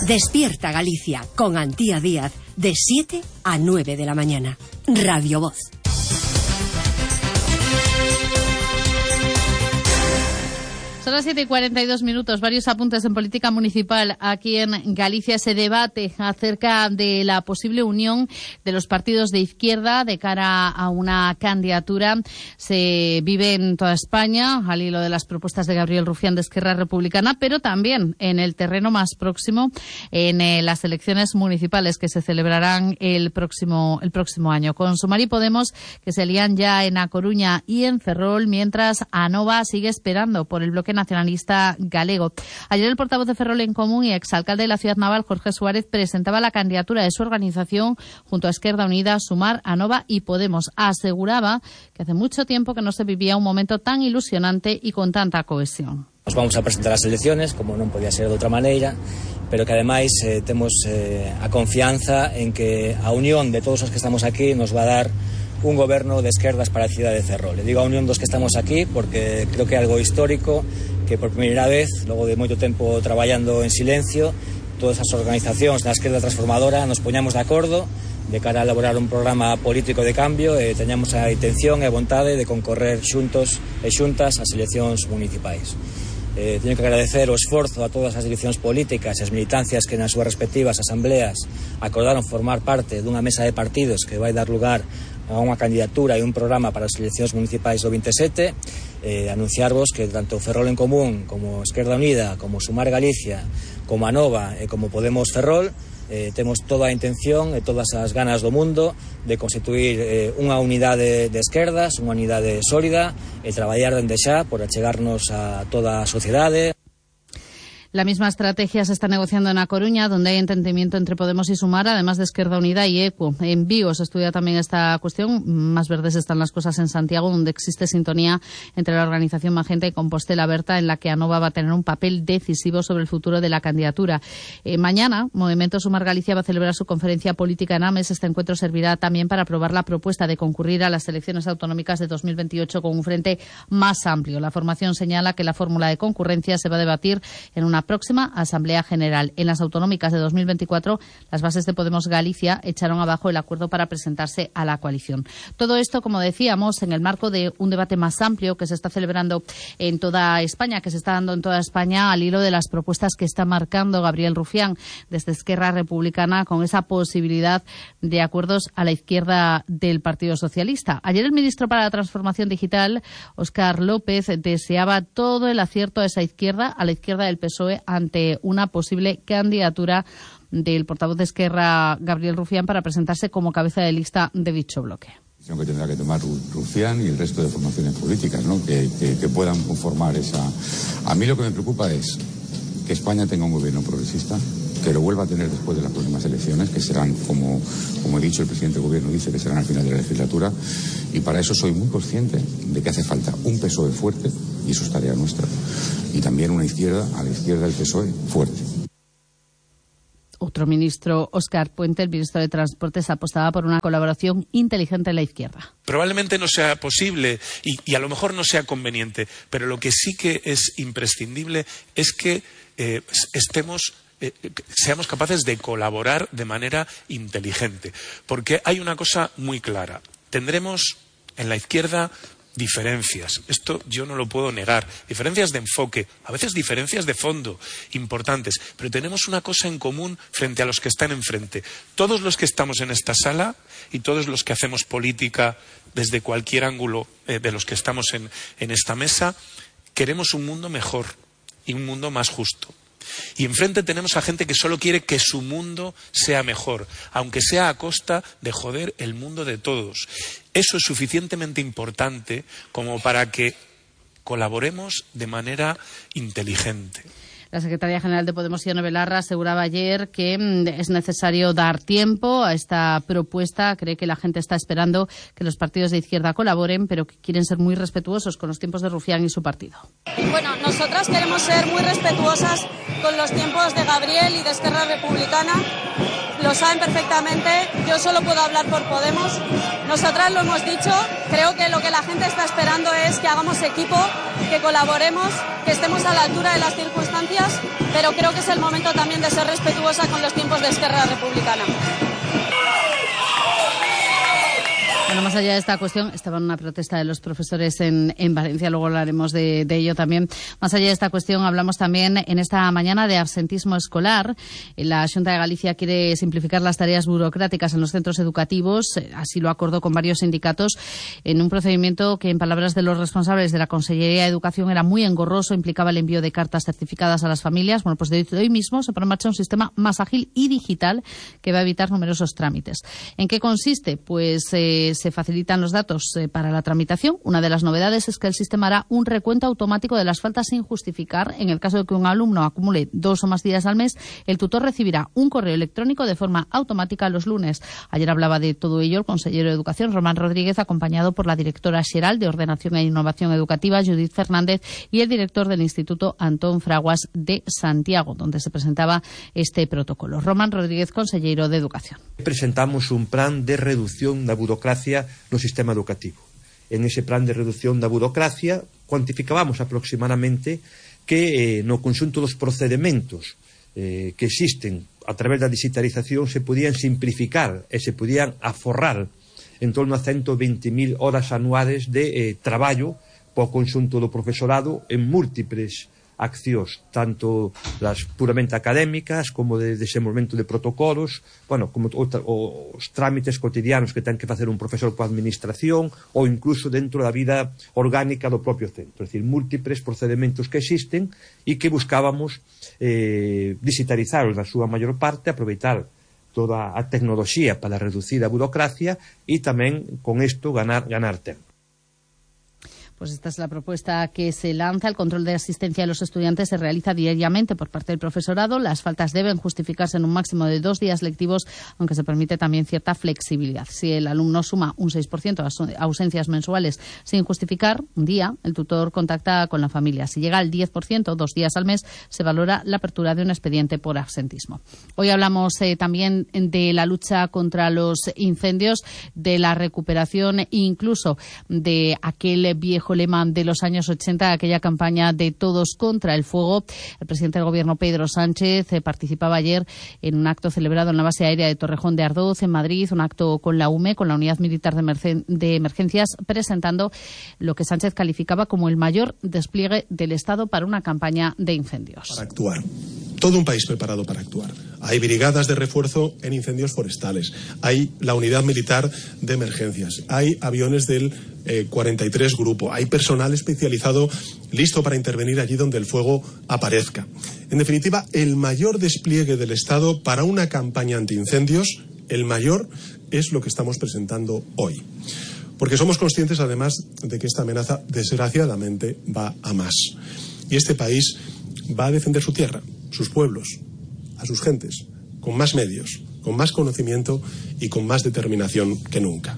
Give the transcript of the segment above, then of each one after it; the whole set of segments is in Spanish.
Despierta Galicia con Antía Díaz de 7 a 9 de la mañana. Radio Voz. Son las 7:42. Varios apuntes en política municipal. Aquí en Galicia se debate acerca de la posible unión de los partidos de izquierda de cara a una candidatura. Se vive en toda España al hilo de las propuestas de Gabriel Rufián de Esquerra Republicana, pero también en el terreno más próximo, en las elecciones municipales que se celebrarán el próximo año. Con Sumar y Podemos, que se lían ya en A Coruña y en Ferrol, mientras Anova sigue esperando por el bloque nacionalista galego. Ayer el portavoz de Ferrol en Común y exalcalde de la ciudad naval, Jorge Suárez, presentaba la candidatura de su organización junto a Esquerda Unida, Sumar, Anova y Podemos. Aseguraba que hace mucho tiempo que no se vivía un momento tan ilusionante y con tanta cohesión. Nos vamos a presentar as elecciones, como non podía ser de outra maneira, pero que ademais temos a confianza en que a unión de todos os que estamos aquí nos va a dar un goberno de esquerdas para a cidade de Ferrol. Le digo a unión dos que estamos aquí porque creo que é algo histórico que por primeira vez, logo de moito tempo traballando en silencio, todas as organizacións da esquerda transformadora nos poñamos de acordo de cara a elaborar un programa político de cambio e teñamos a intención e a vontade de concorrer xuntos e xuntas ás eleccións municipais. Teño que agradecer o esforzo a todas as direccións políticas e as militancias que nas súas respectivas asambleas acordaron formar parte dunha mesa de partidos que vai dar lugar a unha candidatura e un programa para as eleccións municipais do 27. Anunciarvos que tanto Ferrol en Común como Esquerda Unida, como Sumar Galicia, como Anova e como Podemos Ferrol temos toda a intención e todas as ganas do mundo de constituir unha unidade de esquerdas, unha unidade sólida e traballar dende xa por achegarnos a toda a sociedade. La misma estrategia se está negociando en A Coruña, donde hay entendimiento entre Podemos y Sumar, además de Esquerda Unida y ECU. En Vigo se estudia también esta cuestión. Más verdes están las cosas en Santiago, donde existe sintonía entre la organización Magenta y Compostela Berta, en la que Anova va a tener un papel decisivo sobre el futuro de la candidatura. Mañana, Movimiento Sumar Galicia va a celebrar su conferencia política en Ames. Este encuentro servirá también para aprobar la propuesta de concurrir a las elecciones autonómicas de 2028 con un frente más amplio. La formación señala que la fórmula de concurrencia se va a debatir en una próxima Asamblea General. En las autonómicas de 2024, las bases de Podemos Galicia echaron abajo el acuerdo para presentarse a la coalición. Todo esto, como decíamos, en el marco de un debate más amplio que se está celebrando en toda España, que se está dando en toda España al hilo de las propuestas que está marcando Gabriel Rufián desde Esquerra Republicana con esa posibilidad de acuerdos a la izquierda del Partido Socialista. Ayer el ministro para la Transformación Digital, Óscar López, deseaba todo el acierto a esa izquierda, a la izquierda del PSOE, ante una posible candidatura del portavoz de Esquerra, Gabriel Rufián, para presentarse como cabeza de lista de dicho bloque. Que tendrá que tomar Rufián y el resto de formaciones políticas, ¿no? que puedan conformar esa. A mí lo que me preocupa es que España tenga un gobierno progresista, que lo vuelva a tener después de las próximas elecciones, que serán, como he dicho, el presidente del gobierno dice que serán al final de la legislatura, y para eso soy muy consciente de que hace falta un PSOE fuerte, y eso es tarea nuestra, y también una izquierda, a la izquierda del PSOE, fuerte. Otro ministro, Óscar Puente, el ministro de Transportes, apostaba por una colaboración inteligente en la izquierda. Probablemente no sea posible y a lo mejor no sea conveniente, pero lo que sí que es imprescindible es que seamos capaces de colaborar de manera inteligente. Porque hay una cosa muy clara. Tendremos en la izquierda diferencias, esto yo no lo puedo negar, diferencias de enfoque, a veces diferencias de fondo importantes, pero tenemos una cosa en común frente a los que están enfrente. Todos los que estamos en esta sala y todos los que hacemos política desde cualquier ángulo de los que estamos en esta mesa, queremos un mundo mejor y un mundo más justo. Y enfrente tenemos a gente que solo quiere que su mundo sea mejor, aunque sea a costa de joder el mundo de todos. Eso es suficientemente importante como para que colaboremos de manera inteligente. La secretaria general de Podemos, Ione Belarra, aseguraba ayer que es necesario dar tiempo a esta propuesta. Cree que la gente está esperando que los partidos de izquierda colaboren, pero que quieren ser muy respetuosos con los tiempos de Rufián y su partido. Bueno, nosotras queremos ser muy respetuosas con los tiempos de Gabriel y de Esquerra Republicana. lo saben perfectamente, yo solo puedo hablar por Podemos. Nosotras lo hemos dicho, creo que lo que la gente está esperando es que hagamos equipo, que colaboremos, que estemos a la altura de las circunstancias, pero creo que es el momento también de ser respetuosa con los tiempos de Esquerra Republicana. Bueno, más allá de esta cuestión, estaba en una protesta de los profesores en Valencia, luego hablaremos de ello también. Más allá de esta cuestión, hablamos también en esta mañana de absentismo escolar. La Xunta de Galicia quiere simplificar las tareas burocráticas en los centros educativos, así lo acordó con varios sindicatos, en un procedimiento que, en palabras de los responsables de la Consellería de Educación, era muy engorroso, implicaba el envío de cartas certificadas a las familias. Bueno, pues de hoy mismo se pone en marcha un sistema más ágil y digital que va a evitar numerosos trámites. ¿En qué consiste? Pues se facilitan los datos para la tramitación. Una de las novedades es que el sistema hará un recuento automático de las faltas sin justificar. En el caso de que un alumno acumule 2 o más días al mes, el tutor recibirá un correo electrónico de forma automática los lunes. Ayer hablaba de todo ello el consejero de Educación, Román Rodríguez, acompañado por la directora xeral de Ordenación e Innovación Educativa, Judith Fernández, y el director del Instituto, Antón Fraguas, de Santiago, donde se presentaba este protocolo. Román Rodríguez, consejero de Educación. Presentamos un plan de reducción da burocracia no sistema educativo. En ese plan de reducción da burocracia cuantificábamos aproximadamente que no conxunto dos procedementos que existen a través da digitalización se podían simplificar e se podían aforrar en torno a 120.000 horas anuales de traballo po conxunto do profesorado en múltiples accións, tanto las puramente académicas como de desenvolvemento de protocolos, bueno, como os trámites cotidianos que ten que facer un profesor coa administración ou incluso dentro da vida orgánica do propio centro, es decir, múltiples procedementos que existen e que buscábamos digitalizar na súa maior parte, aproveitar toda a tecnoloxía para reducir a burocracia e tamén con isto ganar tempo. Pues esta es la propuesta que se lanza. El control de asistencia de los estudiantes se realiza diariamente por parte del profesorado. Las faltas deben justificarse en un máximo de 2 días lectivos, aunque se permite también cierta flexibilidad. Si el alumno suma un 6% de ausencias mensuales sin justificar, un día, el tutor contacta con la familia. Si llega al 10%, 2 días al mes, se valora la apertura de un expediente por absentismo. Hoy hablamos también de la lucha contra los incendios, de la recuperación e incluso de aquel viejo lema de los años 80, aquella campaña de todos contra el fuego. El presidente del Gobierno, Pedro Sánchez, participaba ayer en un acto celebrado en la base aérea de Torrejón de Ardoz, en Madrid, un acto con la UME, con la Unidad Militar de Emergencias, presentando lo que Sánchez calificaba como el mayor despliegue del Estado para una campaña de incendios. Para actuar. Todo un país preparado para actuar. Hay brigadas de refuerzo en incendios forestales, hay la Unidad Militar de Emergencias, hay aviones del 43 Grupo, hay personal especializado listo para intervenir allí donde el fuego aparezca. En definitiva, el mayor despliegue del Estado para una campaña antiincendios, el mayor, es lo que estamos presentando hoy. Porque somos conscientes, además, de que esta amenaza, desgraciadamente, va a más. Y este país va a defender su tierra, sus pueblos, a sus gentes, con más medios, con más conocimiento y con más determinación que nunca.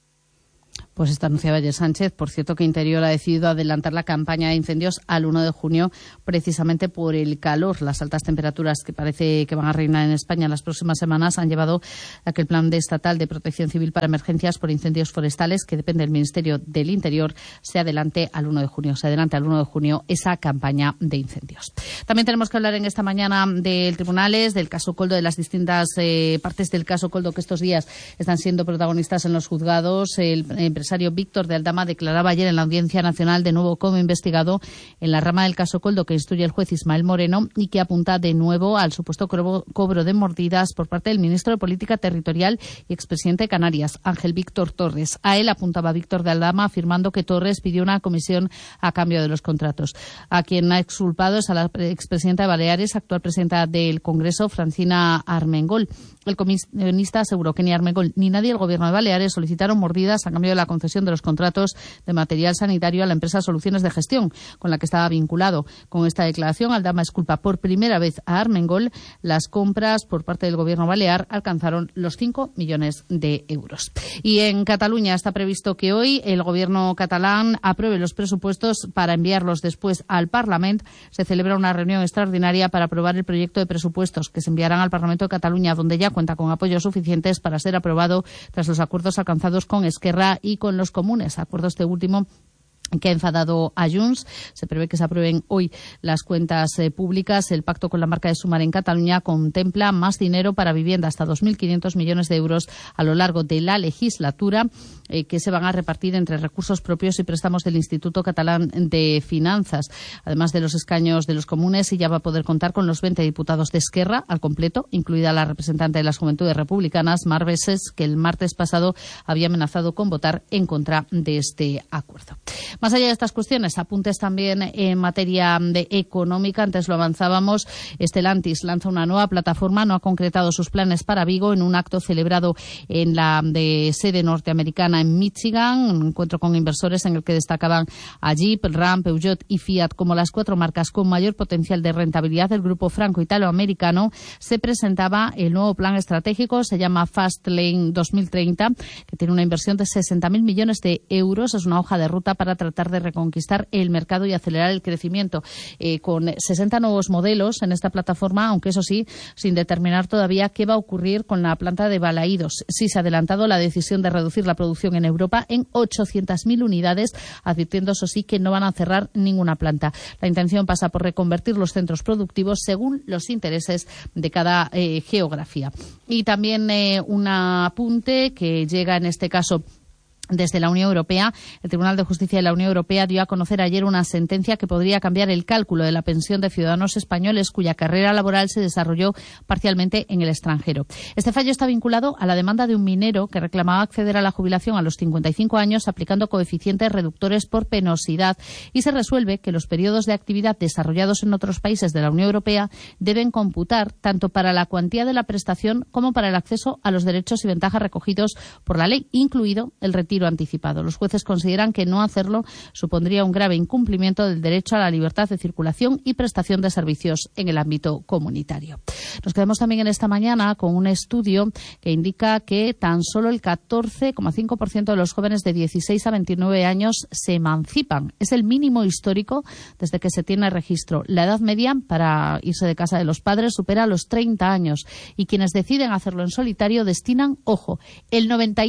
Pues esta anunciaba ayer Sánchez. Por cierto, que Interior ha decidido adelantar la campaña de incendios al 1 de junio precisamente por el calor. Las altas temperaturas que parece que van a reinar en España en las próximas semanas han llevado a que el Plan Estatal de Protección Civil para Emergencias por Incendios Forestales, que depende del Ministerio del Interior, se adelante al 1 de junio. Se adelante al 1 de junio esa campaña de incendios. También tenemos que hablar en esta mañana del tribunales, del caso Coldo, de las distintas partes del caso Coldo que estos días están siendo protagonistas en los juzgados. El empresario Víctor de Aldama declaraba ayer en la Audiencia Nacional de nuevo como investigado en la rama del caso Coldo que instruye el juez Ismael Moreno y que apunta de nuevo al supuesto cobro de mordidas por parte del ministro de Política Territorial y expresidente de Canarias, Ángel Víctor Torres. A él apuntaba Víctor de Aldama afirmando que Torres pidió una comisión a cambio de los contratos. A quien ha exculpado es a la expresidenta de Baleares, actual presidenta del Congreso, Francina Armengol. El comisionista aseguró que ni Armengol ni nadie del Gobierno de Baleares solicitaron mordidas a cambio de la concesión de los contratos de material sanitario a la empresa Soluciones de Gestión, con la que estaba vinculado. Con esta declaración, Aldama exculpa por primera vez a Armengol. Las compras por parte del Gobierno balear alcanzaron los 5 millones de euros. Y en Cataluña está previsto que hoy el Gobierno catalán apruebe los presupuestos para enviarlos después al Parlament. Se celebra una reunión extraordinaria para aprobar el proyecto de presupuestos que se enviarán al Parlamento de Cataluña, donde ya cuenta con apoyos suficientes para ser aprobado tras los acuerdos alcanzados con Esquerra y con los comunes. Acuerdo este último que ha enfadado a Junts. Se prevé que se aprueben hoy las cuentas públicas. El pacto con la marca de Sumar en Cataluña contempla más dinero para vivienda, hasta 2.500 millones de euros a lo largo de la legislatura, que se van a repartir entre recursos propios y préstamos del Instituto Catalán de Finanzas. Además de los escaños de los comunes, y ya va a poder contar con los 20 diputados de Esquerra al completo, incluida la representante de las Juventudes Republicanas, Mar Veses, que el martes pasado había amenazado con votar en contra de este acuerdo. Más allá de estas cuestiones, apuntes también en materia económica. Antes lo avanzábamos. Stellantis lanza una nueva plataforma. No ha concretado sus planes para Vigo en un acto celebrado en la sede norteamericana en Michigan. Un encuentro con inversores en el que destacaban a Jeep, Ram, Peugeot y Fiat como las 4 marcas con mayor potencial de rentabilidad del grupo franco-italo-americano. Se presentaba el nuevo plan estratégico. Se llama Fast Lane 2030, que tiene una inversión de 60.000 millones de euros. Es una hoja de ruta para tratar de reconquistar el mercado y acelerar el crecimiento, con 60 nuevos modelos en esta plataforma, aunque eso sí, sin determinar todavía qué va a ocurrir con la planta de Balaídos. Sí se ha adelantado la decisión de reducir la producción en Europa en 800.000 unidades, advirtiendo eso sí que no van a cerrar ninguna planta. La intención pasa por reconvertir los centros productivos según los intereses de cada geografía. Y también un apunte que llega en este caso desde la Unión Europea. El Tribunal de Justicia de la Unión Europea dio a conocer ayer una sentencia que podría cambiar el cálculo de la pensión de ciudadanos españoles cuya carrera laboral se desarrolló parcialmente en el extranjero. Este fallo está vinculado a la demanda de un minero que reclamaba acceder a la jubilación a los 55 años aplicando coeficientes reductores por penosidad, y se resuelve que los periodos de actividad desarrollados en otros países de la Unión Europea deben computar tanto para la cuantía de la prestación como para el acceso a los derechos y ventajas recogidos por la ley, incluido el retiro anticipado. Los jueces consideran que no hacerlo supondría un grave incumplimiento del derecho a la libertad de circulación y prestación de servicios en el ámbito comunitario. Nos quedamos también en esta mañana con un estudio que indica que tan solo el 14,5% de los jóvenes de 16 a 29 años se emancipan. Es el mínimo histórico desde que se tiene registro. La edad media para irse de casa de los padres supera los 30 años y quienes deciden hacerlo en solitario destinan, ojo, el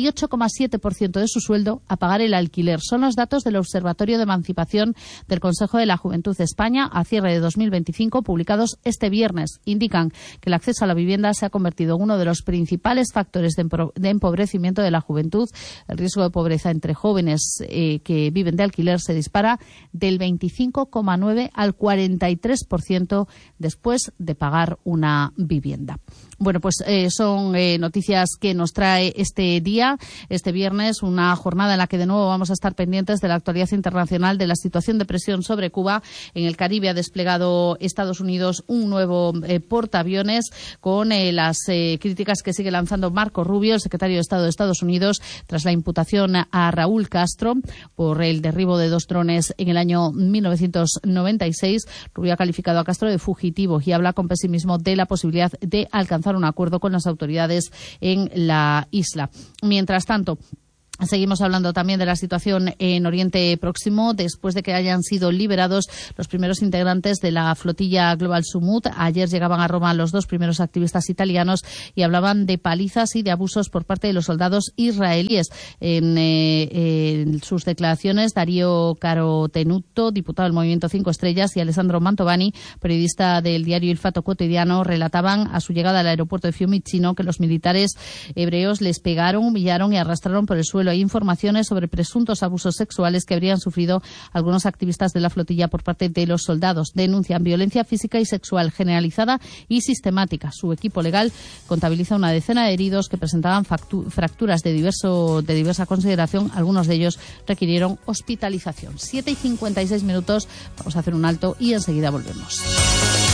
98,7% de su sueldo a pagar el alquiler. Son los datos del Observatorio de Emancipación del Consejo de la Juventud de España a cierre de 2025, publicados este viernes. Indican que el acceso a la vivienda se ha convertido en uno de los principales factores de empobrecimiento de la juventud. El riesgo de pobreza entre jóvenes que viven de alquiler se dispara del 25,9 al 43% después de pagar una vivienda. Bueno, pues son noticias que nos trae este día, este viernes, una jornada en la que de nuevo vamos a estar pendientes de la actualidad internacional, de la situación de presión sobre Cuba. En el Caribe ha desplegado Estados Unidos un nuevo portaaviones con las críticas que sigue lanzando Marco Rubio, el secretario de Estado de Estados Unidos, tras la imputación a Raúl Castro por el derribo de 2 drones en el año 1996. Rubio ha calificado a Castro de fugitivo y habla con pesimismo de la posibilidad de alcanzar un acuerdo con las autoridades en la isla. Mientras tanto, seguimos hablando también de la situación en Oriente Próximo, después de que hayan sido liberados los primeros integrantes de la flotilla Global Sumut. Ayer llegaban a Roma los 2 primeros activistas italianos y hablaban de palizas y de abusos por parte de los soldados israelíes. En sus declaraciones, Darío Carotenuto, diputado del Movimiento 5 Estrellas, y Alessandro Mantovani, periodista del diario Il Fatto Quotidiano, relataban a su llegada al aeropuerto de Fiumicino que los militares hebreos les pegaron, humillaron y arrastraron por el suelo. Hay informaciones sobre presuntos abusos sexuales que habrían sufrido algunos activistas de la flotilla por parte de los soldados. Denuncian violencia física y sexual generalizada y sistemática. Su equipo legal contabiliza una decena de heridos que presentaban fracturas de diversa consideración. Algunos de ellos requirieron hospitalización. 7:56 minutos. Vamos a hacer un alto y enseguida volvemos.